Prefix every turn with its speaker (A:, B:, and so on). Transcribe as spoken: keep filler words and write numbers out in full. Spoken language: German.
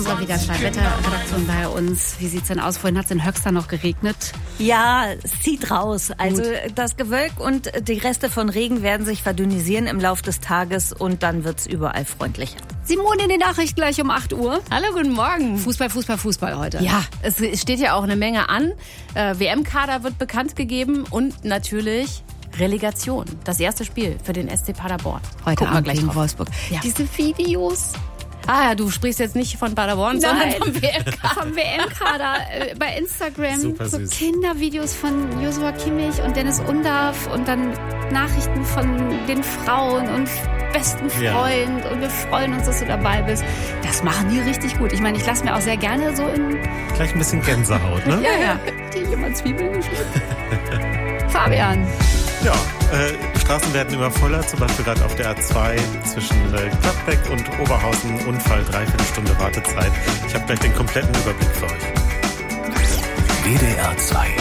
A: Unsere wieder Wetterredaktion bei uns. Wie sieht's denn aus? Vorhin hat es in Höxter noch geregnet.
B: Ja, es zieht raus. Also Gut. Das Gewölk und die Reste von Regen werden sich verdünnisieren im Laufe des Tages und dann wird's überall freundlicher.
A: Simone in den Nachrichten gleich um acht Uhr.
C: Hallo, guten Morgen.
A: Fußball, Fußball, Fußball heute.
C: Ja, es steht ja auch eine Menge an. Äh, W M-Kader wird bekannt gegeben und natürlich Relegation. Das erste Spiel für den S C Paderborn.
A: Heute
C: Gucken
A: Abend
C: wir gleich
A: gegen
C: drauf.
A: Wolfsburg.
C: Ja.
A: Diese Videos.
C: Ah ja, du sprichst jetzt nicht von Paderborn,
A: Nein.
C: sondern vom W M-Kader.
A: Vom W M-Kader äh, bei Instagram.
D: Super
A: so
D: süß.
A: Kindervideos von Joshua Kimmich und Dennis Undaff und dann Nachrichten von den Frauen und besten Freund. Ja. Und wir freuen uns, dass du dabei bist. Das machen die richtig gut. Ich meine, ich lasse mir auch sehr gerne so in...
D: Gleich ein bisschen Gänsehaut, ne?
A: Ja, ja. Die jemand Zwiebeln geschnitten. Fabian.
D: Ja, äh, Straßen werden immer voller, zum Beispiel gerade auf der A zwei zwischen äh, Gladbeck und Oberhausen. Unfall, dreiviertel Stunde Wartezeit. Ich habe gleich den kompletten Überblick für euch.
E: W D R zwei